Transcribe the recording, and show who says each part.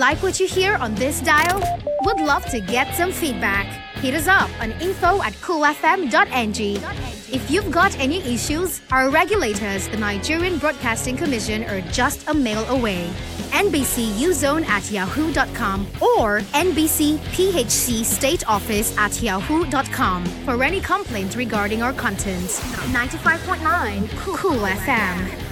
Speaker 1: Like what you hear on this dial? Would love to get some feedback. Hit us up on info@coolfm.ng. If you've got any issues, our regulators, the Nigerian Broadcasting Commission, are just a mail away. NBCUzone@yahoo.com or NBCPHC State Office @yahoo.com for any complaints regarding our content. 95.9 Cool FM.